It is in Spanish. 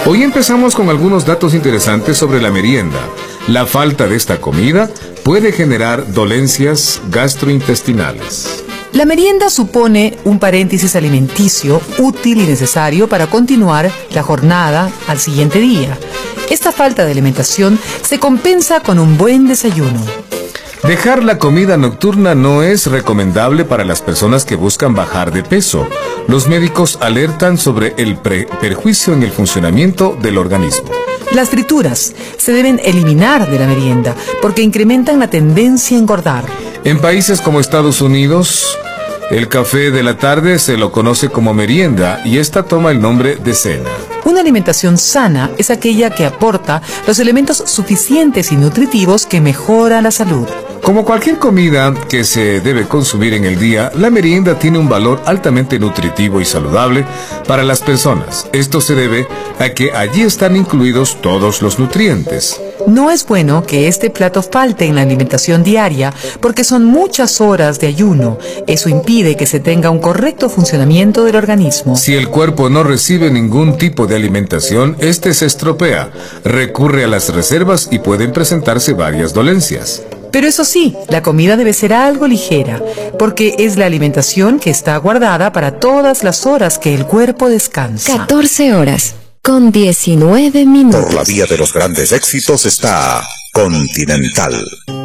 Hoy empezamos con algunos datos interesantes sobre la merienda. La falta de esta comida puede generar dolencias gastrointestinales. La merienda supone un paréntesis alimenticio útil y necesario para continuar la jornada al siguiente día. Esta falta de alimentación se compensa con un buen desayuno. Dejar la comida nocturna no es recomendable para las personas que buscan bajar de peso. Los médicos alertan sobre el perjuicio en el funcionamiento del organismo. Las frituras se deben eliminar de la merienda porque incrementan la tendencia a engordar. En países como Estados Unidos, el café de la tarde se lo conoce como merienda y esta toma el nombre de cena. Una alimentación sana es aquella que aporta los elementos suficientes y nutritivos que mejora la salud. Como cualquier comida que se debe consumir en el día, la merienda tiene un valor altamente nutritivo y saludable para las personas. Esto se debe a que allí están incluidos todos los nutrientes. No es bueno que este plato falte en la alimentación diaria porque son muchas horas de ayuno. Eso impide que se tenga un correcto funcionamiento del organismo. Si el cuerpo no recibe ningún tipo de alimentación, este se estropea, recurre a las reservas y pueden presentarse varias dolencias. Pero eso sí, la comida debe ser algo ligera, porque es la alimentación que está guardada para todas las horas que el cuerpo descansa. 14 horas, con 19 minutos. Por la vía de los grandes éxitos está Continental.